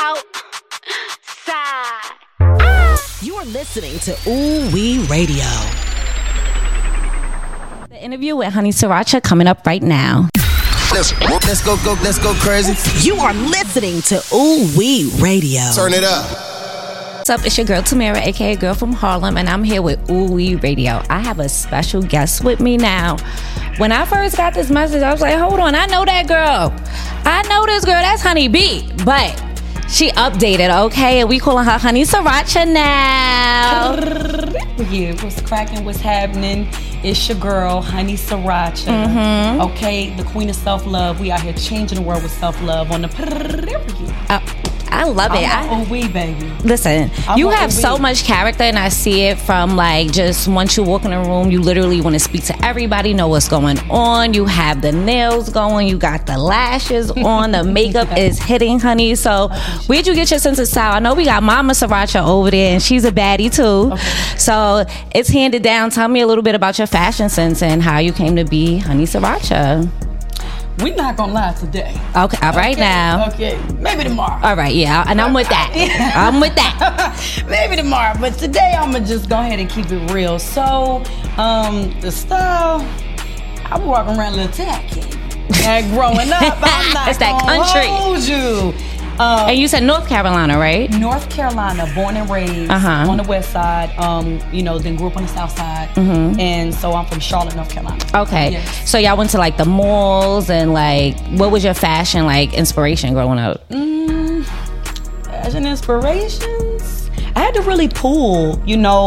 outside. You're listening to Ooh Wee Radio. The interview with Honey Sriracha coming up right now. Let's go crazy. You are listening to Ooh Wee Radio. Turn it up. What's up? It's your girl Tamara, aka Girl from Harlem, and I'm here with Ooh Wee Radio. I have a special guest with me now. When I first got this message, I was like, hold on, I know that girl. I know this girl. That's Honey B. But she updated, okay? And we calling her Honey Sriracha now. Yeah, what's cracking? What's happening? It's your girl, Honey Sriracha. Mm-hmm. Okay, the queen of self-love. We out here changing the world with self-love on the. I love it. I'm OB, baby. Listen, you have OB. so much character, and I see it from like just once you walk in a room, you literally want to speak to everybody, know what's going on. You have the nails going, you got the lashes on, the makeup is hitting, honey. So where'd you get your sense of style? I know we got Mama Sriracha over there, and she's a baddie too. Okay. So it's handed down. Tell me a little bit about your fashion sense and how you came to be Honey Sriracha. We're not gonna lie today. Okay, all right now. Okay, maybe tomorrow. All right, yeah, and I'm with that. I'm with that. Maybe tomorrow, but today I'm gonna just go ahead and keep it real. So, the style, I was walking around a little tacky. And growing up, I'm not It's that gonna country. hold you. And you said North Carolina, right? North Carolina, born and raised on the west side, then grew up on the south side. And so I'm from Charlotte, North Carolina. Okay. Yes. So y'all went to like the malls and like, what was your fashion like inspiration growing up? Fashion inspirations? I had to really pull,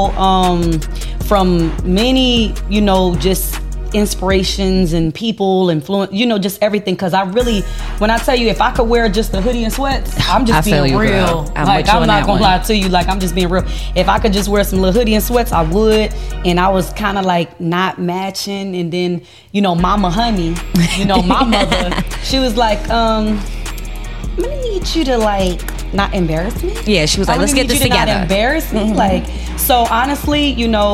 from many, just inspirations and people, influence, just everything. Because I really, when I tell you, if I could wear just a hoodie and sweats, I'm just being real. I'm not gonna lie to you. Like, I'm just being real. If I could just wear some little hoodie and sweats, I would. And I was kind of like not matching. And then, Mama Honey, my mother, she was like, I'm gonna need you to like not embarrass me. Yeah, she was like, let's get this together. Not embarrass me. Like, so honestly,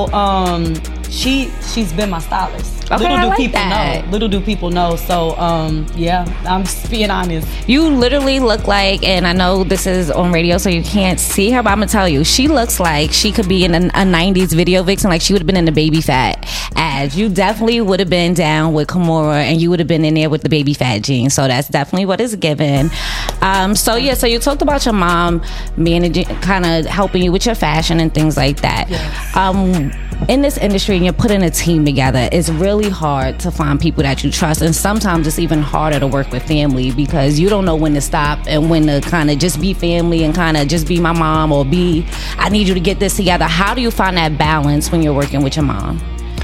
she's been my stylist. Okay, Little do people know. So, I'm just being honest. You literally look like, and I know this is on radio, so you can't see her, but I'm gonna tell you, she looks like she could be in a 90s video vixen, like she would have been in the Baby Fat ads. You definitely would have been down with Kimora, and you would have been in there with the Baby Fat jeans. So that's definitely what is given. So you talked about your mom managing, kind of helping you with your fashion and things like that. Yes. In this industry, and you're putting a team together, it's really hard to find people that you trust, and sometimes it's even harder to work with family because you don't know when to stop and when to kind of just be family and kind of just be my mom or be, I need you to get this together. How do you find that balance when you're working with your mom?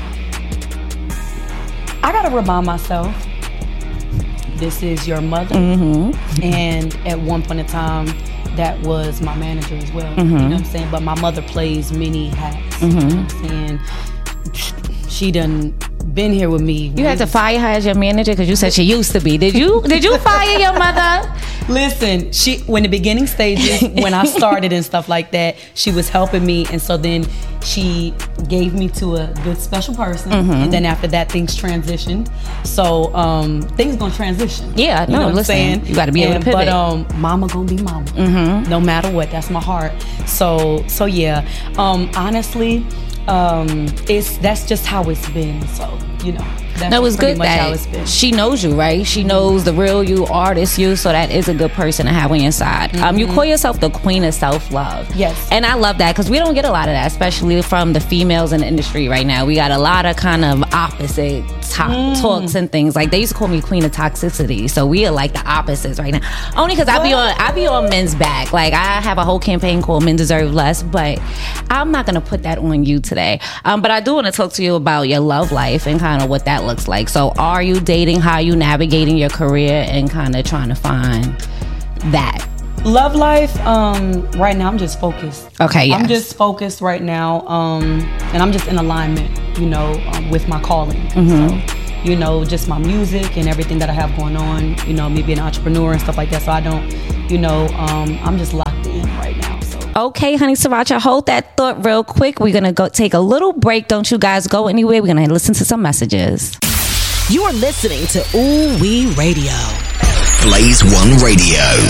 I gotta remind myself, this is your mother, and at one point in time, that was my manager as well. You know what I'm saying? But my mother plays many hats. You know what I'm saying? She done been here with me. You had to fire her as your manager because you said she used to be. Did you fire your mother? Listen, when the beginning stages, when I started and stuff like that, she was helping me, and so then she gave me to a good special person, and then after that, things transitioned. So things gonna transition. Yeah, you know what I'm saying? You got to be able to pivot. But mama gonna be mama, no matter what. That's my heart. So yeah. Honestly, that's just how it's been. So that's no, it's pretty good much how that it's been. she knows you, right? She knows the real you, artist you, so that is a good person to have on your side. You call yourself the queen of self-love. Yes. And I love that because we don't get a lot of that, especially from the females in the industry right now. We got a lot of kind of opposite talks and things. Like, they used to call me queen of toxicity, so we are like the opposites right now. Only because I be on men's back. Like, I have a whole campaign called Men Deserve Less, but I'm not gonna put that on you today. But I do want to talk to you about your love life and kind of what that looks like. So are you dating? How are you navigating your career and kind of trying to find that? Love life, right now I'm just focused. Okay, yes. I'm just focused right now, and I'm just in alignment, with my calling. So, just my music and everything that I have going on, me being an entrepreneur and stuff like that. So I don't, I'm just locked in right now. So. Okay, Honey Sriracha, hold that thought real quick. We're going to go take a little break. Don't you guys go anywhere. We're going to listen to some messages. You're listening to Ooh Wee Radio. Blaze One Radio.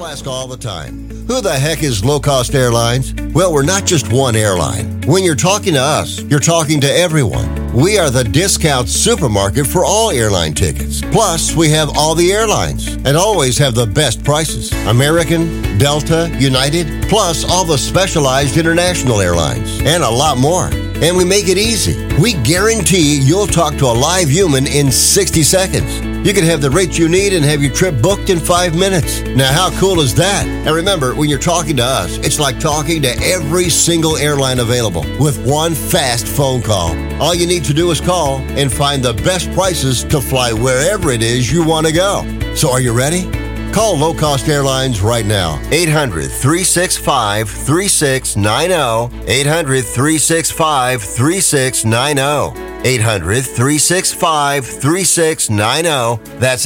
ask all the time, who the heck is Low Cost Airlines? Well, we're not just one airline. When you're talking to us, you're talking to everyone. We are the discount supermarket for all airline tickets. Plus, we have all the airlines and always have the best prices. American, Delta, United, plus all the specialized international airlines and a lot more. And we make it easy. We guarantee you'll talk to a live human in 60 seconds. You can have the rate you need and have your trip booked in 5 minutes. Now, how cool is that? And remember, when you're talking to us, it's like talking to every single airline available with one fast phone call. All you need to do is call and find the best prices to fly wherever it is you want to go. So are you ready? Call Low Cost Airlines right now. 800-365-3690. 800-365-3690. 800-365-3690. That's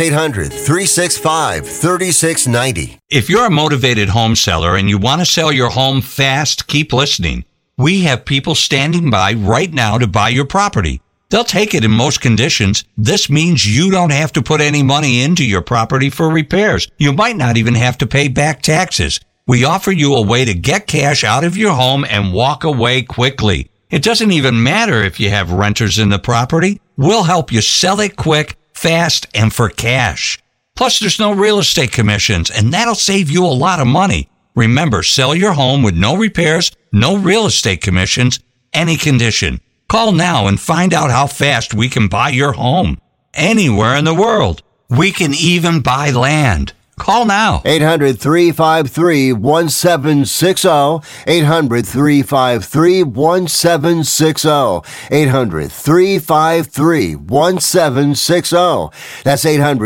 800-365-3690. If you're a motivated home seller and you want to sell your home fast, keep listening. We have people standing by right now to buy your property. They'll take it in most conditions. This means you don't have to put any money into your property for repairs. You might not even have to pay back taxes. We offer you a way to get cash out of your home and walk away quickly. It doesn't even matter if you have renters in the property. We'll help you sell it quick, fast, and for cash. Plus, there's no real estate commissions, and that'll save you a lot of money. Remember, sell your home with no repairs, no real estate commissions, any condition. Call now and find out how fast we can buy your home anywhere in the world. We can even buy land. Call now. 800-353-1760. 800-353-1760. 800-353-1760. That's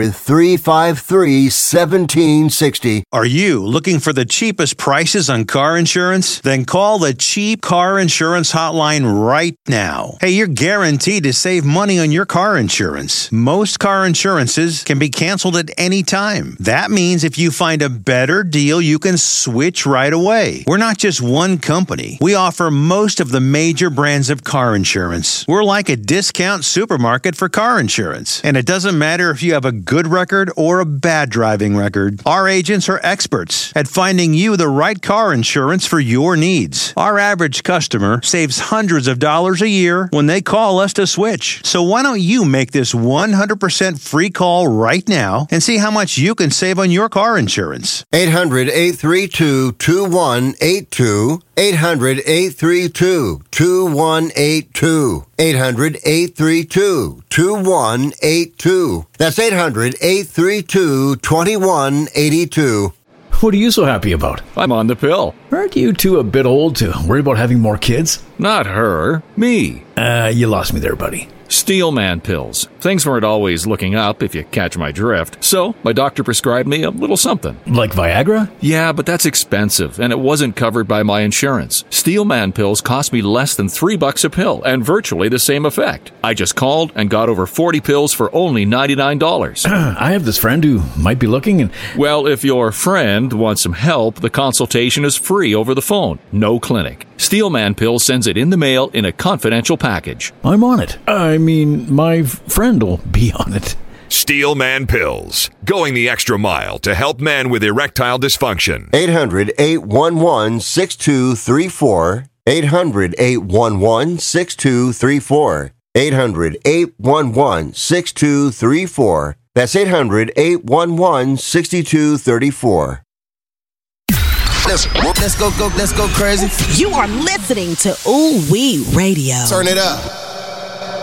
800-353-1760. Are you looking for the cheapest prices on car insurance? Then call the Cheap Car Insurance Hotline right now. Hey, you're guaranteed to save money on your car insurance. Most car insurances can be canceled at any time. That means if you find a better deal, you can switch right away. We're not just one company. We offer most of the major brands of car insurance. We're like a discount supermarket for car insurance. And it doesn't matter if you have a good record or a bad driving record. Our agents are experts at finding you the right car insurance for your needs. Our average customer saves hundreds of dollars a year when they call us to switch. So why don't you make this 100% free call right now and see how much you can save on your car insurance. 800-832-2182. 800-832-2182. 800-832-2182. That's 800-832-2182. What are you so happy about? I'm on the pill. Aren't you two a bit old to worry about having more kids? Not her, me. You lost me there, buddy. Steelman pills. Things weren't always looking up, if you catch my drift. So, my doctor prescribed me a little something. Like Viagra? Yeah, but that's expensive, and it wasn't covered by my insurance. Steelman pills cost me less than $3 a pill, and virtually the same effect. I just called and got over 40 pills for only $99. I have this friend who might be looking and... Well, if your friend wants some help, the consultation is free over the phone. No clinic. Steelman Pill sends it in the mail in a confidential package. I'm on it. I mean, my friend will be on it. Steelman Pills. Going the extra mile to help men with erectile dysfunction. 800-811-6234. 800-811-6234. 800-811-6234. That's 800-811-6234. Let's go crazy. You are listening to Ooh Wee Radio. Turn it up.